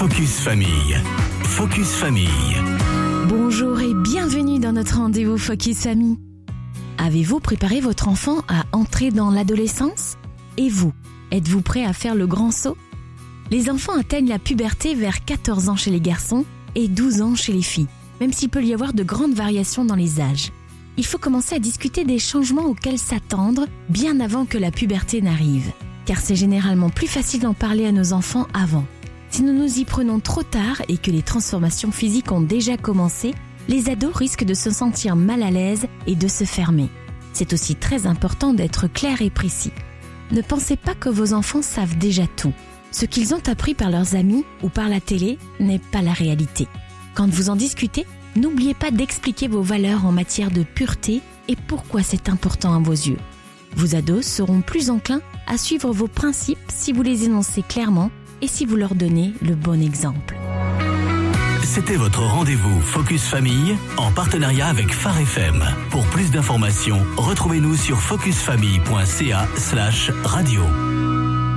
Focus Famille. Focus Famille. Bonjour et bienvenue dans notre rendez-vous Focus Famille. Avez-vous préparé votre enfant à entrer dans l'adolescence? Et vous, êtes-vous prêt à faire le grand saut? Les enfants atteignent la puberté vers 14 ans chez les garçons et 12 ans chez les filles, même s'il peut y avoir de grandes variations dans les âges. Il faut commencer à discuter des changements auxquels s'attendre bien avant que la puberté n'arrive, car c'est généralement plus facile d'en parler à nos enfants avant. Si nous nous y prenons trop tard et que les transformations physiques ont déjà commencé, les ados risquent de se sentir mal à l'aise et de se fermer. C'est aussi très important d'être clair et précis. Ne pensez pas que vos enfants savent déjà tout. Ce qu'ils ont appris par leurs amis ou par la télé n'est pas la réalité. Quand vous en discutez, n'oubliez pas d'expliquer vos valeurs en matière de pureté et pourquoi c'est important à vos yeux. Vos ados seront plus enclins à suivre vos principes si vous les énoncez clairement et si vous leur donnez le bon exemple. C'était votre rendez-vous Focus Famille en partenariat avec Phare FM. Pour plus d'informations, retrouvez-nous sur focusfamille.ca/radio.